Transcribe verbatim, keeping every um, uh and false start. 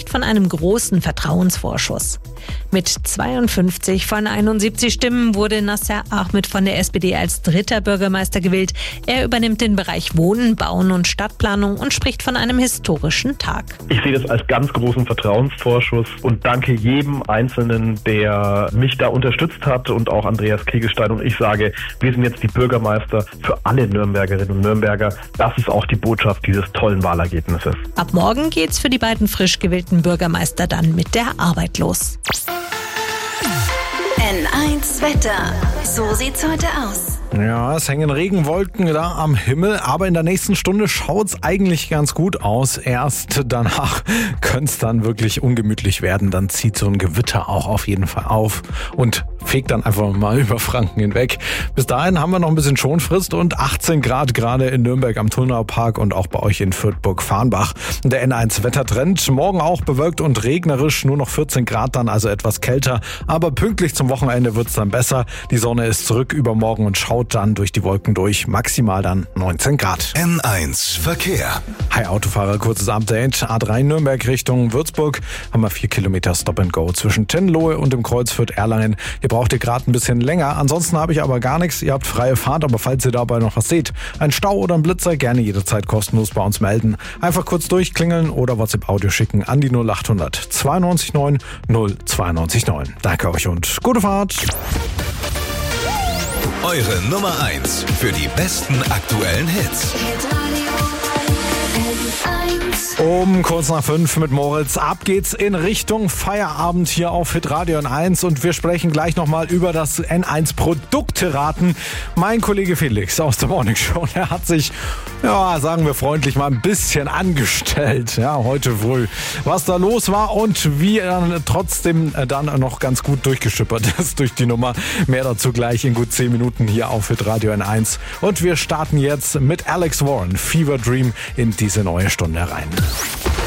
spricht von einem großen Vertrauensvorschuss. Mit zweiundfünfzig von einundsiebzig Stimmen wurde Nasser Ahmed von der S P D als dritter Bürgermeister gewählt. Er übernimmt den Bereich Wohnen, Bauen und Stadtplanung und spricht von einem historischen Tag. Ich sehe das als ganz großen Vertrauensvorschuss und danke jedem Einzelnen, der mich da unterstützt hat, und auch Andreas Kegelstein, und ich sage, wir sind jetzt die Bürgermeister für alle Nürnbergerinnen und Nürnberger. Das ist auch die Botschaft dieses tollen Wahlergebnisses. Ab morgen geht's für die beiden frisch gewählten Bürgermeister dann mit der Arbeit los. N eins Wetter. So sieht's heute aus. Ja, es hängen Regenwolken da am Himmel, aber in der nächsten Stunde schaut's eigentlich ganz gut aus. Erst danach könnte dann wirklich ungemütlich werden. Dann zieht so ein Gewitter auch auf jeden Fall auf und fegt dann einfach mal über Franken hinweg. Bis dahin haben wir noch ein bisschen Schonfrist und achtzehn Grad gerade in Nürnberg am Tullnauer Park und auch bei euch in Fürth-Burg-Farnbach. Der N eins Wettertrend, morgen auch bewölkt und regnerisch, nur noch vierzehn Grad dann, also etwas kälter. Aber pünktlich zum Wochenende wird's dann besser. Die Sonne ist zurück übermorgen und schaut dann durch die Wolken durch, maximal dann neunzehn Grad. N eins Verkehr. Hi Autofahrer, kurzes Update. A drei Nürnberg Richtung Würzburg haben wir vier Kilometer Stop and Go zwischen Tenlohe und dem Kreuz Fürth-Erlangen. Hier braucht ihr gerade ein bisschen länger. Ansonsten habe ich aber gar nichts. Ihr habt freie Fahrt, aber falls ihr dabei noch was seht, ein Stau oder ein Blitzer, gerne jederzeit kostenlos bei uns melden. Einfach kurz durchklingeln oder WhatsApp-Audio schicken an die null achthundert zweiundneunzig neun null zweiundneunzig neun. Danke euch und gute Fahrt. Eure Nummer eins für die besten aktuellen Hits. Um kurz nach fünf mit Moritz. Ab geht's in Richtung Feierabend hier auf Hitradio N eins und wir sprechen gleich nochmal über das N eins Produkteraten. Mein Kollege Felix aus der Morning Show, der hat sich, ja, sagen wir freundlich, mal ein bisschen angestellt, ja, heute früh. Was da los war und wie er trotzdem dann noch ganz gut durchgeschippert ist durch die Nummer. Mehr dazu gleich in gut zehn Minuten hier auf Hitradio N eins. Und wir starten jetzt mit Alex Warren, Fever Dream, in diese neue Stunde rein.